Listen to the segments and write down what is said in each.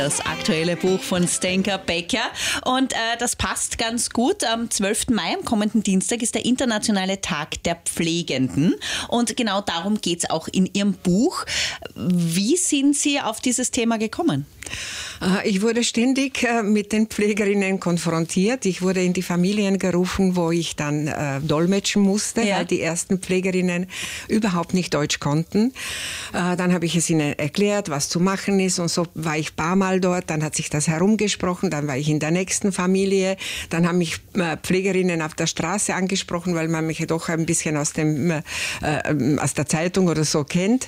Das aktuelle Buch von Stenka Becker und das passt ganz gut. Am 12. Mai, am kommenden Dienstag, ist der internationale Tag der Pflegenden und genau darum geht es auch in Ihrem Buch. Wie sind Sie auf dieses Thema gekommen? Ich wurde ständig mit den Pflegerinnen konfrontiert. Ich wurde in die Familien gerufen, wo ich dann dolmetschen musste, weil die ersten Pflegerinnen überhaupt nicht Deutsch konnten. Dann habe ich es ihnen erklärt, was zu machen ist, und so war ich ein paar Mal dort. Dann hat sich das herumgesprochen, dann war ich in der nächsten Familie. Dann haben mich Pflegerinnen auf der Straße angesprochen, weil man mich ja doch ein bisschen aus der Zeitung oder so kennt.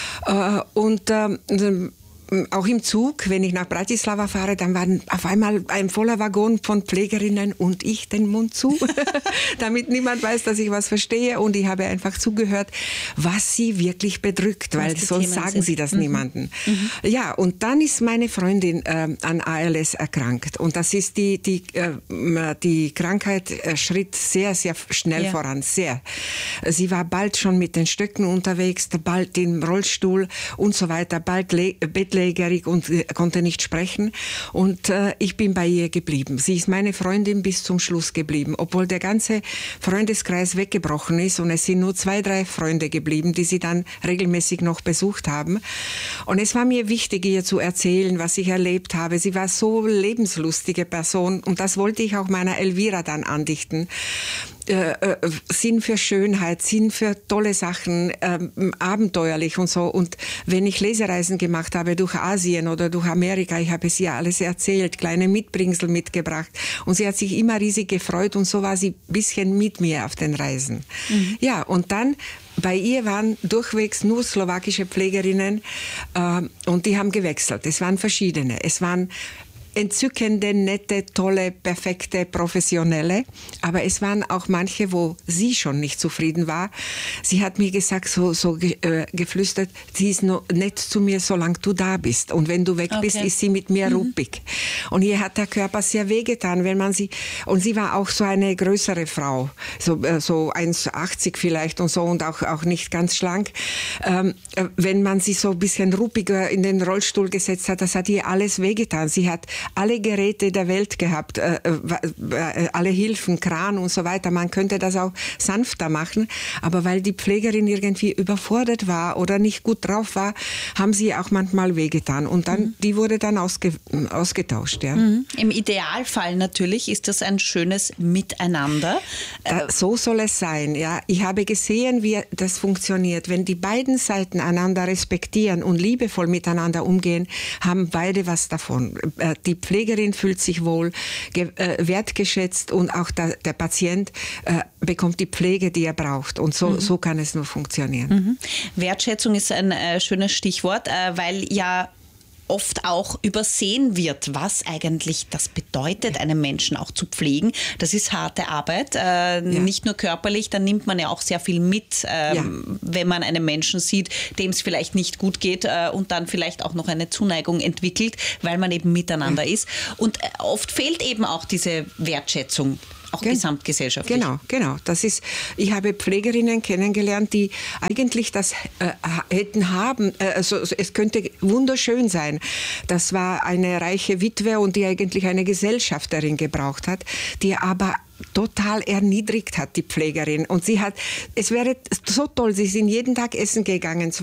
Auch im Zug, wenn ich nach Bratislava fahre, dann war auf einmal ein voller Waggon von Pflegerinnen und ich den Mund zu, damit niemand weiß, dass ich was verstehe, und ich habe einfach zugehört, was sie wirklich bedrückt, weil sonst sagen sie das niemandem. Ja, und dann ist meine Freundin an ALS erkrankt, und das ist die Krankheit schritt sehr, sehr schnell voran, sehr. Sie war bald schon mit den Stöcken unterwegs, bald im Rollstuhl und so weiter, bald bettlägerig und konnte nicht sprechen, und ich bin bei ihr geblieben. Sie ist meine Freundin bis zum Schluss geblieben, obwohl der ganze Freundeskreis weggebrochen ist, und es sind nur 2, 3 Freunde geblieben, die sie dann regelmäßig noch besucht haben. Und es war mir wichtig, ihr zu erzählen, was ich erlebt habe. Sie war so lebenslustige Person, und das wollte ich auch meiner Elvira dann andichten. Sinn für Schönheit, Sinn für tolle Sachen, abenteuerlich und so. Und wenn ich Lesereisen gemacht habe durch Asien oder durch Amerika, ich habe es ihr alles erzählt, kleine Mitbringsel mitgebracht, und sie hat sich immer riesig gefreut, und so war sie ein bisschen mit mir auf den Reisen. Ja, und dann bei ihr waren durchwegs nur slowakische Pflegerinnen, und die haben gewechselt. Es waren verschiedene. Es waren entzückende, nette, tolle, perfekte, professionelle. Aber es waren auch manche, wo sie schon nicht zufrieden war. Sie hat mir gesagt, geflüstert, sie ist nur nett zu mir, solange du da bist. Und wenn du weg bist, ist sie mit mir ruppig. Und ihr hat der Körper sehr wehgetan, wenn man sie, und sie war auch so eine größere Frau, so 1,80 vielleicht und so, und auch nicht ganz schlank. Wenn man sie so ein bisschen ruppiger in den Rollstuhl gesetzt hat, das hat ihr alles wehgetan. Sie hat alle Geräte der Welt gehabt, alle Hilfen, Kran und so weiter. Man könnte das auch sanfter machen, aber weil die Pflegerin irgendwie überfordert war oder nicht gut drauf war, haben sie auch manchmal wehgetan, und dann die wurde dann ausgetauscht. Ja. Im Idealfall natürlich ist das ein schönes Miteinander. So soll es sein. Ja. Ich habe gesehen, wie das funktioniert. Wenn die beiden Seiten einander respektieren und liebevoll miteinander umgehen, haben beide was davon. Die Pflegerin fühlt sich wohl, wertgeschätzt, und auch der Patient bekommt die Pflege, die er braucht. Und so kann es nur funktionieren. Wertschätzung ist ein schönes Stichwort, weil ja oft auch übersehen wird, was eigentlich das bedeutet, einen Menschen auch zu pflegen. Das ist harte Arbeit, nicht nur körperlich, dann nimmt man ja auch sehr viel mit, wenn man einen Menschen sieht, dem es vielleicht nicht gut geht und dann vielleicht auch noch eine Zuneigung entwickelt, weil man eben miteinander ist. Und oft fehlt eben auch diese Wertschätzung. Auch gesamtgesellschaftlich. Genau. Ich habe Pflegerinnen kennengelernt, die eigentlich das hätten haben. Also es könnte wunderschön sein. Das war eine reiche Witwe, und die eigentlich eine Gesellschafterin gebraucht hat, die aber total erniedrigt hat, die Pflegerin. Und es wäre so toll, sie sind jeden Tag essen gegangen,